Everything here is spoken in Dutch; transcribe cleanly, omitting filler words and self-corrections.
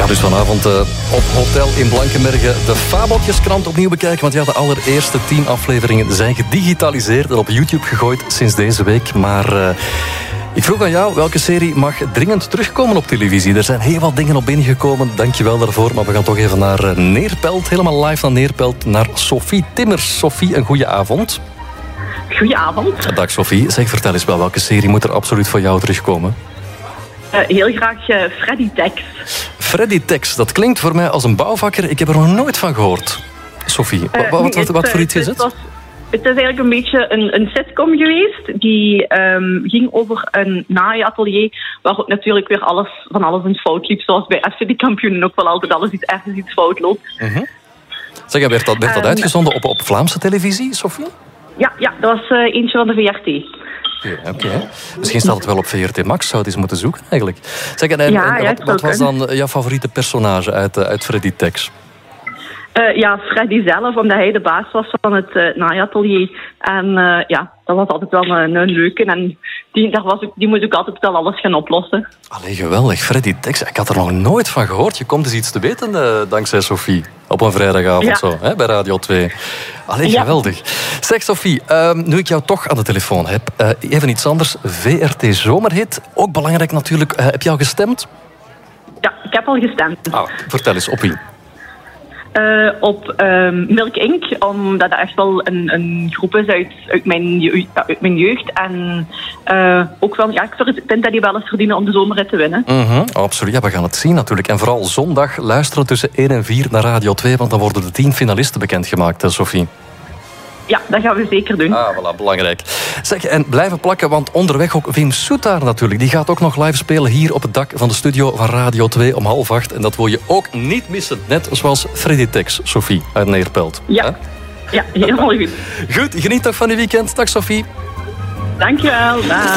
dus vanavond op Hotel in Blankenberge de Fabeltjeskrant opnieuw bekijken. Want ja, de allereerste 10 afleveringen zijn gedigitaliseerd en op YouTube gegooid sinds deze week. Maar ik vroeg aan jou, welke serie mag dringend terugkomen op televisie? Er zijn heel wat dingen op binnengekomen, dankjewel daarvoor. Maar we gaan toch even naar Neerpelt, helemaal live naar Neerpelt, naar Sophie Timmers. Sophie, een goede avond. Goedenavond. Dag Sophie. Zeg, vertel eens wel, welke serie moet er absoluut voor jou terugkomen? Heel graag Freddy Tex. Freddy Tex, dat klinkt voor mij als een bouwvakker. Ik heb er nog nooit van gehoord. Sophie, wat voor iets is het? Het is eigenlijk een beetje een sitcom geweest. Die ging over een naaiatelier waar ook natuurlijk weer van alles in fout liep. Zoals bij FC de Kampioenen ook wel altijd ergens iets fout loopt. Uh-huh. Zeg, werd dat uitgezonden op Vlaamse televisie, Sophie? Ja, dat was eentje van de VRT. Oké. Misschien staat het wel op VRT Max, zou het eens moeten zoeken eigenlijk. Zeg, wat was dan jouw favoriete personage uit Freddy Tex? Freddy zelf, omdat hij de baas was van het naaiatelier. En dat was altijd wel een leuke. En die moest ook altijd wel alles gaan oplossen. Allee, geweldig. Freddy Tex, ik had er nog nooit van gehoord. Je komt eens iets te weten dankzij Sophie. Op een vrijdagavond bij Radio 2. Allee, geweldig. Zeg Sophie, nu ik jou toch aan de telefoon heb, even iets anders. VRT Zomerhit, ook belangrijk natuurlijk. Heb je al gestemd? Ja, ik heb al gestemd. Vertel eens, op wie? Op Milk Inc., omdat dat echt wel een groep is uit mijn jeugd. En ook wel, ik vind dat die wel eens verdienen om de zomerrit te winnen. Absoluut, ja, we gaan het zien natuurlijk. En vooral zondag luisteren tussen 1 en 4 naar Radio 2, want dan worden de 10 finalisten bekendgemaakt, Sophie. Ja, dat gaan we zeker doen. Voilà, belangrijk. Zeg, en blijven plakken, want onderweg ook Wim Soetaar natuurlijk. Die gaat ook nog live spelen hier op het dak van de studio van Radio 2 om 7:30. En dat wil je ook niet missen. Net zoals Freddy Tex, Sophie, uit Neerpelt. Ja, helemaal goed. Goed, geniet toch van je weekend. Dag Sophie. Dankjewel, dag.